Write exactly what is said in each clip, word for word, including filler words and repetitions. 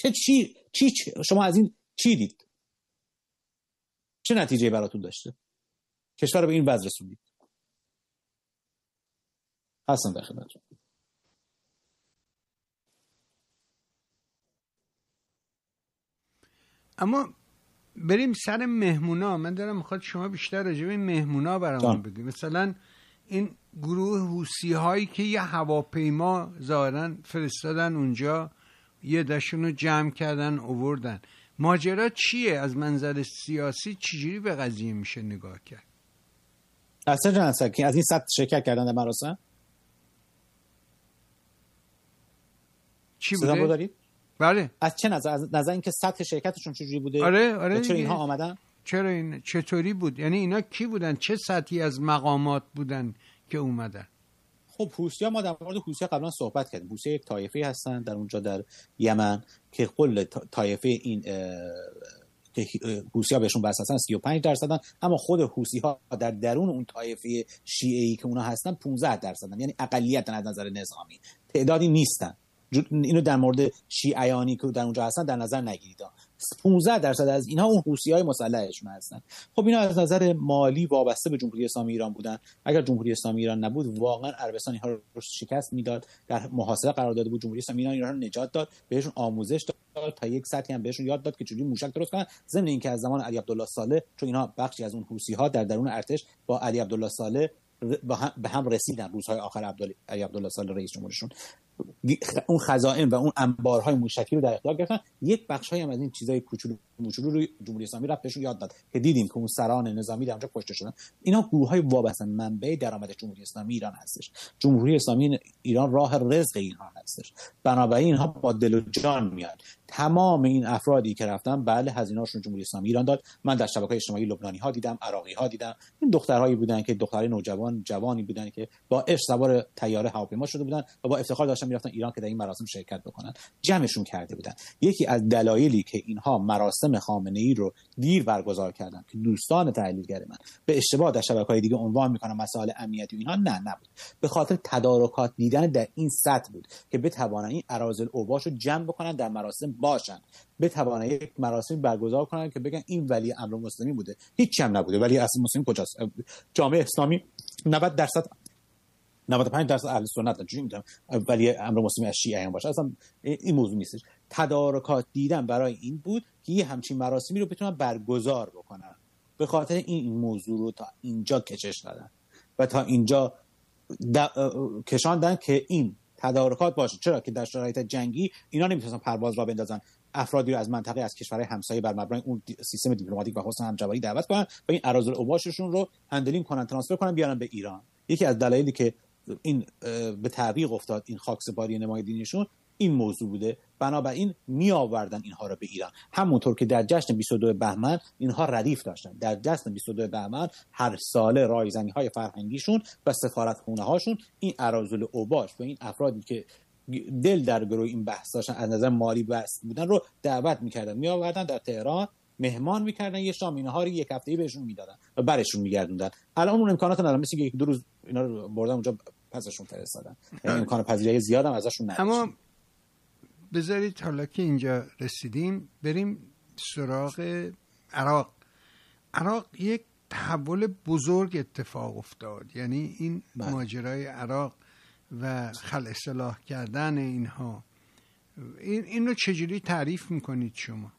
چه چی چی شما از این چی دید؟ چه نتیجه‌ای براتون داشته؟ کشور رو به این وضع رسوندید. هستم در خدمتتون. اما بریم سر مهمونا. من دارم میخواد شما بیشتر راجع به مهمونا برامون بگید. مثلا این گروه حوثی هایی که یه هواپیما ظاهرا فرستادن اونجا، یه دشون رو جمع کردن آوردن، ماجرا چیه؟ از منظر سیاسی چجوری به قضیه میشه نگاه کرد؟ اصلا جان اصلا که از این صد شرکت کردن در مراسم چی بوده؟ دارید؟ بله. از چه نظر؟ از نظر اینکه سطح شرکتشون چجوری بوده؟ آره آره. چرا اینها آمدن؟ چرا این چطوری بود؟ یعنی اینا کی بودن؟ چه سطحی از مقامات بودن که اومدن؟ خب حوثی‌ها، ما در مورد حوثی‌ها قبلا صحبت کردیم. حوثی‌ها یک طایفه‌ای هستن در اونجا در یمن که کل طایفه این که حوثی‌ها بهشون بس هستن سی و پنج درصدن، اما خود حوثی‌ها در درون اون طایفه شیعه‌ای که اونا هستن پانزده درصدن، یعنی اقلیت از نظر نظامی، تعدادی نیستن. اینو در مورد شیعیانی که در اونجا هستن در نظر نگیرید. پانزده درصد از اینها اون حوثی‌های مسلحشون هستن. خب اینا از نظر مالی وابسته به جمهوری اسلامی ایران بودن. اگر جمهوری اسلامی ایران نبود واقعا عربستان اینها رو شکست میداد، در محاصره قرار داده بود. جمهوری اسلامی ایران ایران رو نجات داد، بهشون آموزش داد، تا یک سطحی هم بهشون یاد داد که چجوری موشک درست کنن. ضمن اینکه از زمان علی عبدالله صالح، چون اینها بخشی از اون حوثی‌ها در درون ارتش با علی عبدالله صالح به هم رسیدن، روزهای آخر عبدالله علی عبدالله صالح رئیس جمهورشون اون خزائن و اون انبارهای موشکی رو در اختیار گرفتن. یک بخشایی هم از این چیزای کوچولو موچولو رو جمهوری اسلامی رفت بهشون یاد داد که دیدیم که اون سران نظامی در اونجا کشته شدن. اینا گروه‌های وابسته منبع درآمد جمهوری اسلامی ایران هستش. جمهوری اسلامی ایران راه رزق اینها هستش، بنابراین اینها با دل و جان میاد. تمام این افرادی که رفتن بله هزینه‌هاشون جمهوری اسلامی ایران داد. من در شبکه‌های اجتماعی لبنانی‌ها دیدم، عراقی‌ها دیدم. این دخترهایی بودن که دخترای نوجوان جوانی بودن که با عشق سوار طیاره هواپیما شده بودن و با افتخار داشتن میرفتن ایران که در این مراسم شرکت بکنن. جمعشون کرده بودن. یکی از دلایلی که اینها مراسم خامنه‌ای رو دیر برگزار کردن که دوستان تحلیلگر من به اشتباه در شبکه‌های دیگه عنوان میکنن مسائل امنیتی و اینها، نه نبود. به خاطر تدارکات دیدن در این سطح بود که بتوانن این اراذل اوباش رو جمع بکنن، در مراسم باشن، بتوانن یک مراسم برگزار کنن که بگن این ولی امر مسلمی بوده. هیچ هم نبوده. ولی اصل مسلم کجاست؟ جامعه اسلامی نود درصد نود و پنج درصد اهل سنت چجوری میتونم ولی امر مسلمی از شیعه هم باشه؟ اصلا این موضوع نیستش. تدارکات دیدن برای این بود که یه همچین مراسمی رو بتونن برگزار بکنن. به خاطر این این موضوع رو تا اینجا کشش دادن و تا اینجا کشاندن که این تدارکات باشه. چرا که در شرایط جنگی اینا نمیتونن پرواز را بندازن، افرادی رو از منطقه از کشورهای همسایه بر مبنای اون سیستم دیپلماتیک و حسن همجواری دعوت کنن و این اراذل اوباششون رو هندلینگ کنن، ترانسفر کنن، بیارن به ایران. یکی از دلایلی که این به تعویق افتاد این خاکسپاری نمایندگیشون این موضوع بوده. بنابراین می آوردن اینها رو به ایران، همونطور که در جشن بیست و دو بهمن اینها ردیف داشتن. در جشن بیست و دو بهمن هر ساله رایزنی‌های فرهنگیشون و سفارتخونه‌هاشون این اراذل اوباش و این افرادی که دل در گروه این بحث داشتن از نظر مالی بحث بودن رو دعوت می‌کردن، می آوردن در تهران، مهمان می‌کردن، یه شام نهاری یک هفته‌ای بهشون میدادن و برشون میگردوندن. الان اون امکانات ندارن، مثل یک دو روز اینا رو بردن اونجا پسشون فرستادن. یعنی امکان پذیری زیاد هم ازشون نداشتن. اما بذارید حالا که اینجا رسیدیم بریم سراغ عراق. عراق یک تحول بزرگ اتفاق افتاد. یعنی این بله. ماجرای عراق و خلع اصلاح کردن اینها، این این رو چجوری تعریف میکنید شما؟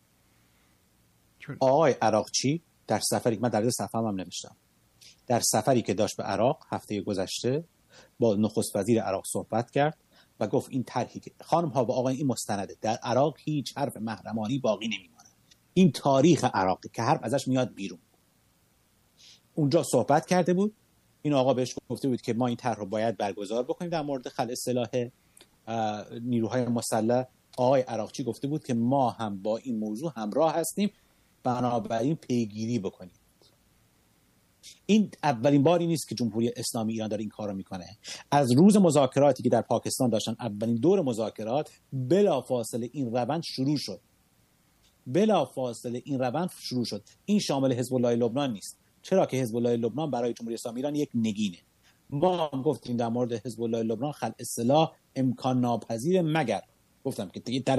آقای عراقچی در سفری، من در سفرم هم نوشتم، در سفری که داشت به عراق هفته گذشته با نخست وزیر عراق صحبت کرد و گفت این طرحی که خانم ها و آقایان این مستنده، در عراق هیچ حرف محرمانی باقی نمیمونه. این تاریخ عراقی که حرف ازش میاد بیرون. اونجا صحبت کرده بود. این آقا بهش گفته بود که ما این طرح رو باید برگزار بکنیم در مورد خلع سلاح نیروهای مسلح. آقای عراقچی گفته بود که ما هم با این موضوع همراه هستیم، بنابراین پیگیری بکنیم. این اولین باری نیست که جمهوری اسلامی ایران داره این کارو میکنه. از روز مذاکراتی که در پاکستان داشتن، اولین دور مذاکرات، بلافاصله این روند شروع شد. بلافاصله این روند شروع شد. این شامل حزب الله لبنان نیست. چرا که حزب الله لبنان برای جمهوری اسلامی ایران یک نگینه. ما هم گفتیم در مورد حزب الله لبنان خلع سلاح امکان ناپذیر، مگر گفتم که